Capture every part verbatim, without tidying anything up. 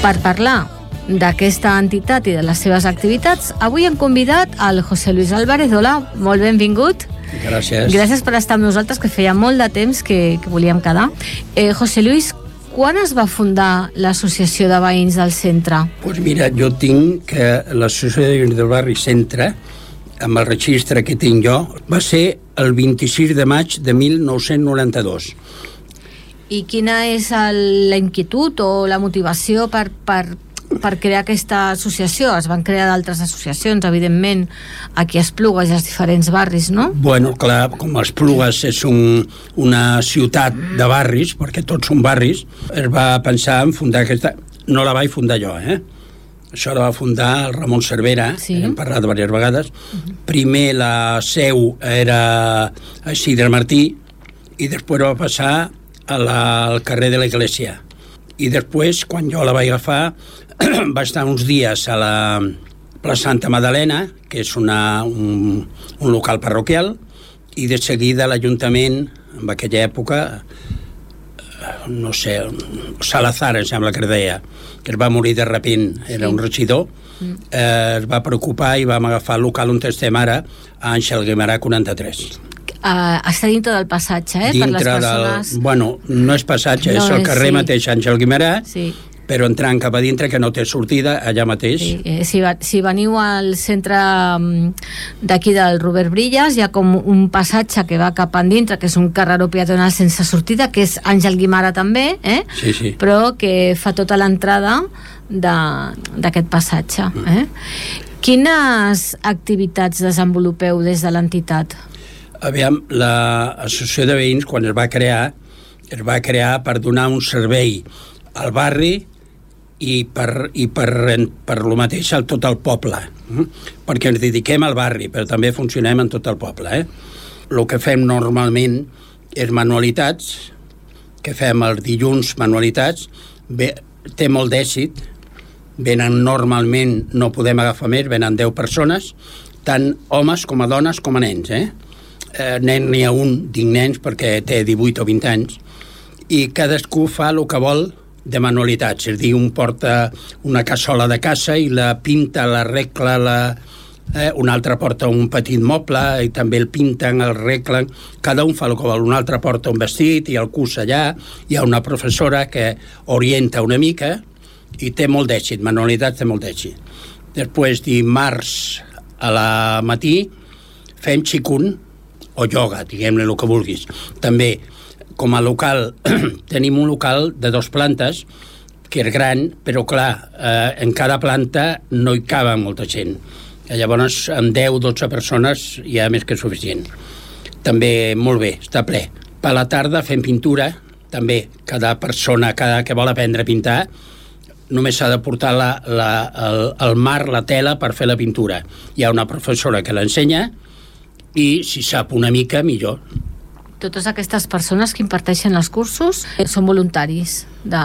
Per parlar d'aquesta entitat i de les seves activitats, avui hem convidat al José Luis Álvarez. Hola, molt benvingut. Gràcies. Gràcies per estar amb nosaltres, que feia molt de temps que, que volíem quedar. Eh, José Luis, quan es va fundar l'Associació de Veïns del Centre? Doncs mira, jo tinc que l'Associació de Veïns del Barri Centre, amb el registre que tinc jo, va ser el vint-i-sis de maig de mil nou-cents noranta-dos. I quina és el, la inquietud o la motivació per, per, per crear aquesta associació? Es van crear d'altres associacions, evidentment, aquí a Esplugues i als diferents barris, no? Bueno, clar, com Esplugues és un, una ciutat de barris, perquè tots són barris, es va pensar en fundar aquesta... No la vaig fundar jo, eh? Això la va fundar el Ramon Cervera, sí. Hem parlat diverses vegades. Uh-huh. Primer la seu era a Isidre Martí i després va passar a la, al carrer de l'Església. I després, quan jo la vaig agafar, va estar uns dies a la plaça Santa Madalena, que és una, un, un local parroquial, i de seguida l'Ajuntament, en aquella època, no sé, Salazar, em sembla que es deia, que es va morir de repent, era sí. un regidor, mm. eh, es va preocupar i vam agafar el local on estem ara, a Àngel Guimerà quaranta-tres. Uh, està dintre del passatge, eh? Dintre per les persones... del... Bueno, no és passatge, no, és el carrer sí. mateix Àngel Guimerà, sí. però entrant cap a dintre, que no té sortida, allà mateix. Sí. Eh, si, va, si veniu al centre d'aquí del Robert Brillas, hi ha com un passatge que va cap endintre, que és un carreró peatonal sense sortida, que és Àngel Guimerà també, eh? sí, sí. però que fa tota l'entrada d'aquest passatge. Eh? Mm. Quines activitats desenvolupeu des de l'entitat? Aviam, l'Associació de Veïns, quan es va crear, es va crear per donar un servei al barri i per, i per, per lo mateix a tot el poble, eh? perquè ens dediquem al barri, però també funcionem en tot el poble. Eh? El que fem normalment és manualitats, que fem els dilluns manualitats, bé, té molt d'èxit, venen normalment, no podem agafar més, venen deu persones, tant homes com a dones com a nens, eh? Eh, nen n'hi ha un, dic nens perquè té divuit o vint anys, i cadascú fa el que vol de manualitats, és a dir, un porta una cassola de casa i la pinta, la regla, la, eh, un altre porta un petit moble i també el pinten, el reglen, cada un fa el que vol, un altre porta un vestit i el cus allà, hi ha una professora que orienta una mica i té molt d'èxit, manualitats té molt d'èxit. Després, dimarts a la matí fem xicun o ioga, diguem-ne el que vulguis. També, com a local, tenim un local de dos plantes, que és gran, però clar, eh, en cada planta no hi cava molta gent. I llavors, amb deu o dotze persones hi ha més que suficient. També, molt bé, està ple. Per la tarda fem pintura, també, cada persona, cada que vol aprendre a pintar, només s'ha de portar la, la, el, el mar, la tela, per fer la pintura. Hi ha una professora que l'ensenya, i si sap una mica, millor. Totes aquestes persones que imparteixen els cursos són voluntaris de,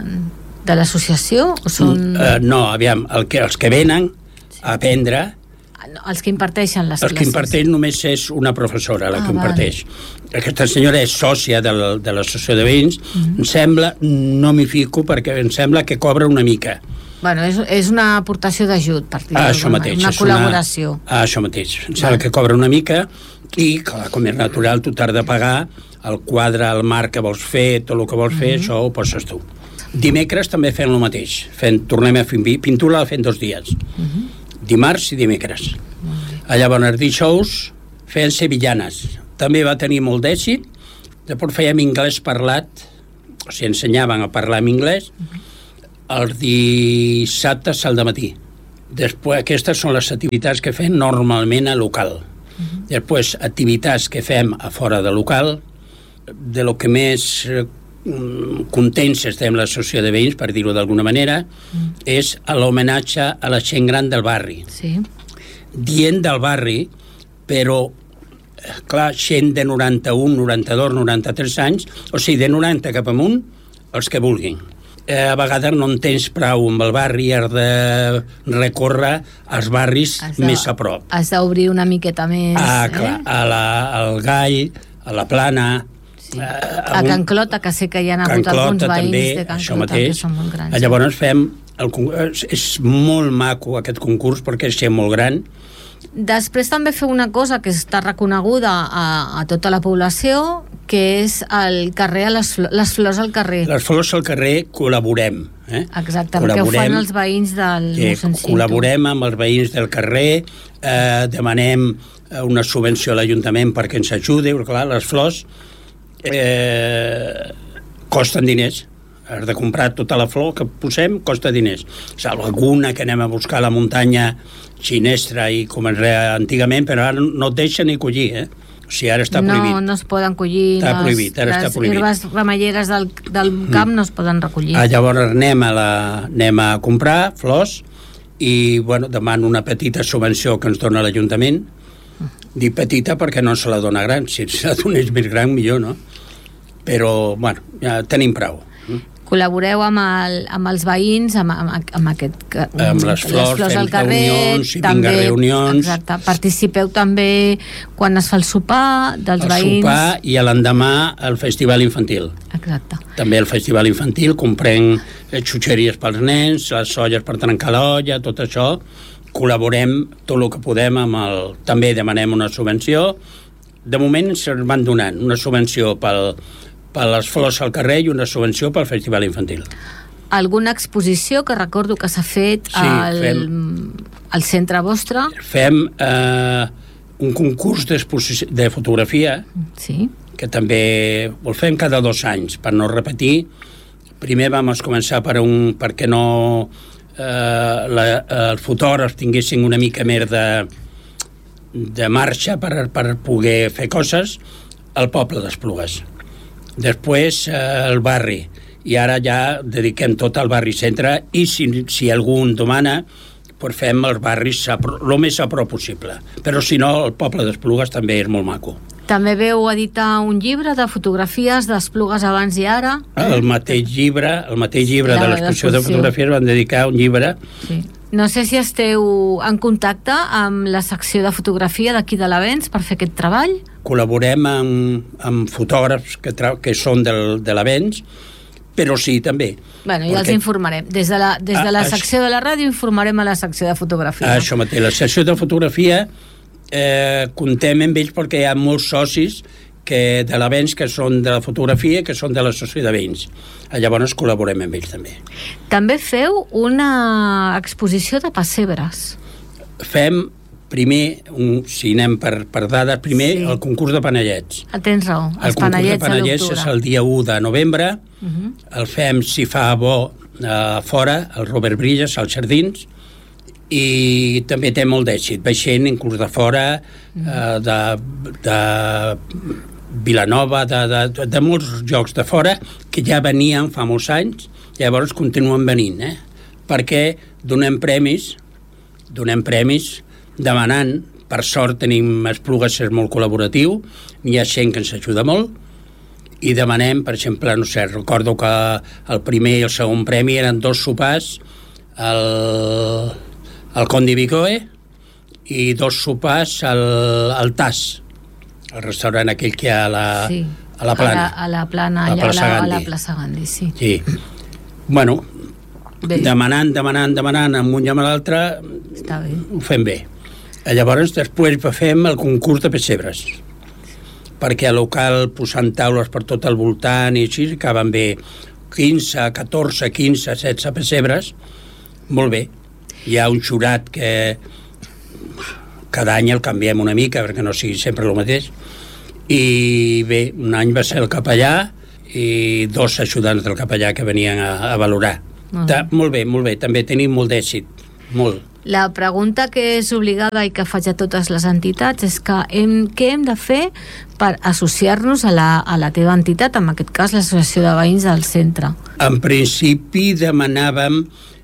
de l'associació o són... Uh, no, aviam, el que, els que venen a aprendre... No, els que imparteixen les els classes. Els que imparteix només és una professora, la ah, que imparteix. Vale. Aquesta senyora és sòcia de, la, de l'associació de veïns, mm-hmm. em sembla, no m'hi fico perquè em sembla que cobra una mica. Bueno, és, és una aportació d'ajut, per dir-ho, ah, això mateix, una col·laboració. Una, ah, això mateix. Em sembla que cobra una mica i, clar, com és natural, tu t'has de pagar el quadre, el marc que vols fer, tot el que vols fer, mm-hmm. això ho poses tu. Dimecres també fem el mateix. Fem, tornem a fer pintura, la fem dos dies. Mm-hmm. Dimarts i dimecres. Mm-hmm. Llavors, dijous fem sevillanes. També va tenir molt d'èxit. Després fèiem anglès parlat, o sigui, ensenyaven a parlar en anglès, mm-hmm. els dissabtes al dematí. Després, aquestes són les activitats que fem normalment a local. Uh-huh. Després, activitats que fem a fora de local. De lo que més eh, contents estem l'associació de veïns, per dir-ho d'alguna manera, uh-huh. és l'homenatge a la gent gran del barri. Sí. Dient del barri, però clar, gent de noranta-un, noranta-dos, noranta-tres anys, o sigui, de noranta cap amunt, els que vulguin. Eh, a vegades no en tens prou amb el barri, has de recórrer als barris de, més a prop. Has d'obrir una miqueta més. Ah, clar, eh? a la, al Gall, a la Plana... Sí. A, a Can Clota, que sé que hi ha hagut alguns veïns també, de Can Clota que són molt grans. Llavors fem el, és molt maco aquest concurs perquè és molt gran. Després també feu una cosa que està reconeguda a, a tota la població, que és el carrer, les, les flors al carrer. Les flors al carrer col·laborem. Eh? Exacte, perquè ho fan els veïns del mossèn Cinto. Col·laborem amb els veïns del carrer, eh, demanem una subvenció a l'Ajuntament perquè ens ajudi, perquè clar, les flors eh, costen diners. Has de comprar tota la flor que posem, costa diners. Salvo alguna que anem a buscar a la muntanya xinestra i com es reia antigament, però ara no et deixen ni collir, eh? O sigui, ara està prohibit. No, no es poden collir. Està les, prohibit, ara està prohibit. Les herbes remeieres del, del camp mm. no es poden recollir. Ah, llavors anem a, la, anem a comprar flors i, bueno, demano una petita subvenció que ens dona l'Ajuntament. Dic petita perquè no se la dona gran. Si se la donés més gran, millor, no? Però, bueno, ja tenim prou. Col·laboreu amb, el, amb els veïns, amb, amb, amb aquest... Amb les flors, les flors al carrer, reunions, si també, vinga reunions... Exacte, participeu també quan es fa el sopar dels el veïns... El sopar i a l'endemà el festival infantil. Exacte. També el festival infantil, comprem xutxeries pels nens, les olles per trencar l'olla, tot això. Col·laborem tot el que podem amb el... També demanem una subvenció. De moment se'ns van donant una subvenció pel... per les flors al carrer i una subvenció pel festival infantil. Alguna exposició que recordo que s'ha fet sí, al, fem, al centre vostre? Fem eh, un concurs de fotografia sí. que també el fem cada dos anys per no repetir. Primer vam començar per un, perquè no eh, la, els fotògrafs tinguessin una mica més de, de marxa per, per poder fer coses al poble d'Esplugues. Després eh, el barri, i ara ja dediquem tot al barri centre i si, si algú en demana pues fem els barris el més a prop possible, però si no el poble d'Esplugues també és molt maco. També veu editar un llibre de fotografies d'Esplugues abans i ara? El mateix llibre, el mateix llibre de l'exposició de fotografies van dedicar un llibre. Sí. No sé si esteu en contacte amb la secció de fotografia d'aquí de l'Avenç per fer aquest treball? Col·laborem amb, amb fotògrafs que, que són del, de l'Avenç, però sí, també. Bueno, ja els informarem. Des de la, des de la a, secció de la ràdio informarem a la secció de fotografia. Això mateix, la secció de fotografia eh, contem amb ells perquè hi ha molts socis que de l'Avenç que són de la fotografia que són de l'associació de veïns. Llavors col·laborem amb ells també. També feu una exposició de pessebres. Fem primer, un, si anem per, per dades, primer sí. el concurs de panellets. Tens raó, els el concurs de panellets és el dia u de novembre, uh-huh. el fem si fa bo eh, fora, el Robert Brillas, als Jardins, i també té molt d'èxit, vaixent inclús de fora, uh-huh. eh, de, de Vilanova, de, de, de molts llocs de fora, que ja venien fa molts anys, llavors continuen venint, eh? Perquè donem premis, donem premis, demanant, per sort tenim Esplugues, és molt col·laboratiu, n'hi ha gent que ens ajuda molt, i demanem, per exemple, no sé, recordo que el primer i el segon premi eren dos sopars al, al Condi Bicoe i dos sopars al, al Tas, el restaurant aquell que hi ha a la, sí, a la Plana. A la, a la Plana, allà a la, a la plaça Gandhi, sí. Sí. Bueno, bé. demanant, demanant, demanant, amb un i amb l'altre, ho fem bé. Llavors, després fem el concurs de pessebres, perquè al local posant taules per tot el voltant i així, acaben bé quinze, catorze, quinze, setze pessebres, molt bé. Hi ha un jurat que cada any el canviem una mica perquè no sigui sempre el mateix, i bé, un any va ser el capellà i dos ajudants del capellà que venien a, a valorar. Uh-huh. Ta, molt bé, molt bé, també tenim molt d'èxit, molt. La pregunta que és obligada i que faig a totes les entitats és que hem, què hem de fer per associar-nos a la, a la teva entitat, en aquest cas l'Associació de Veïns del Centre? En principi demanàvem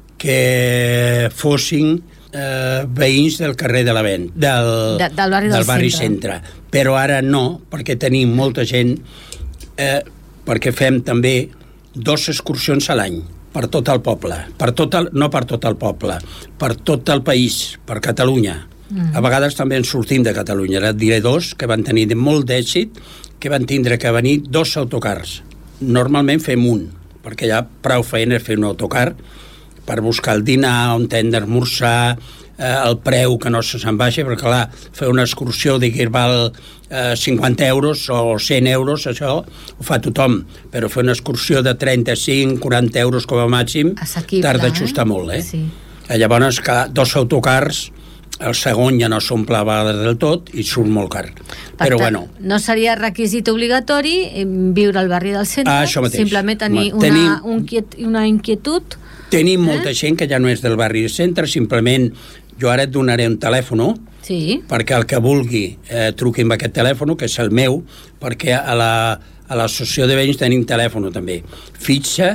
que fossin eh, veïns del carrer de l'Avenç, del, de, del barri, del del barri centre. centre. Però ara no, perquè tenim molta gent, eh, perquè fem també dues excursions a l'any per tot el poble, per tot el, no per tot el poble, per tot el país, per Catalunya. Mm. A vegades també en sortim de Catalunya. Ara et diré dos que van tenir molt d'èxit, que van tindre que venir dos autocars. Normalment fem un, perquè hi ha prou feina fer un autocar, per buscar el dinar, on hem d'esmorzar, eh, el preu que no se se'n baixa, perquè clar, fer una excursió de que val eh, cinquanta euros o cent euros, això ho fa tothom, però fer una excursió de trenta-cinc quaranta euros com a màxim tarda a ajustar eh? molt, eh? Sí. Llavors, que dos autocars, el segon ja no s'omple a vegades del tot i surt molt car. Per però tant, bueno... No seria requisit obligatori viure al barri del centre, ah, simplement tenir una, tenim, un quiet, una inquietud. Tenim eh? molta gent que ja no és del barri del centre, simplement jo ara et donaré un telèfon, sí. perquè el que vulgui eh, truqui amb aquest telèfon, que és el meu, perquè a la, a l'associació de veïns tenim telèfon també, fitxa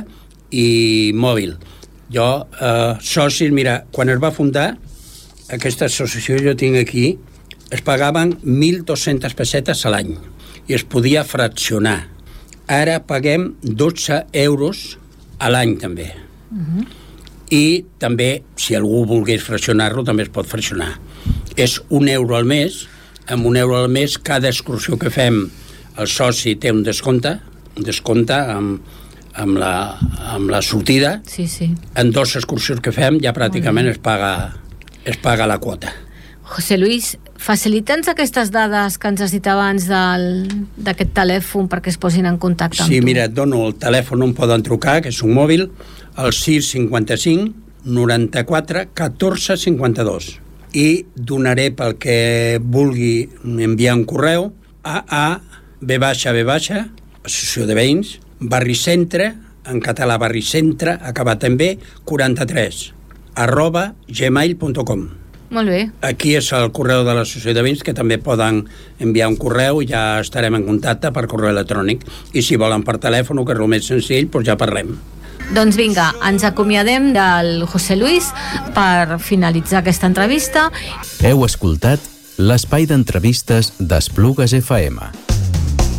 i mòbil. Jo, eh, socis, mira, quan es va fundar aquesta associació, jo tinc aquí, es pagaven mil dos-centes pessetes a l'any i es podia fraccionar. Ara paguem dotze euros a l'any també. Uh-huh. I també, si algú volgués fraccionar-lo, també es pot fraccionar. És un euro al mes, amb un euro al mes cada excursió que fem el soci té un descompte, un descompte amb, amb, la, amb la sortida. Sí, sí. En dues excursions que fem ja pràcticament es paga es paga la quota. José Luis, facilita'ns aquestes dades que ens has dit abans d'aquest telèfon perquè es posin en contacte amb sí, tu. Sí, mira, et dono el telèfon on poden trucar, que és un mòbil, el sis cinquanta-cinc noranta-quatre catorze cinquanta-dos. I donaré pel que vulgui enviar un correu a a b baixa b baixa, Associació de Veïns, Barri Centre, en català Barri Centre, acabat en B, quaranta-tres, arroba gmail punt com. Molt bé. Aquí és el correu de l'Associació de Veïns, que també poden enviar un correu i ja estarem en contacte per correu electrònic. I si volen per telèfon, que és el més senzill, doncs ja parlem. Doncs vinga, ens acomiadem del José Luis per finalitzar aquesta entrevista. Heu escoltat l'espai d'entrevistes d'Esplugues F M.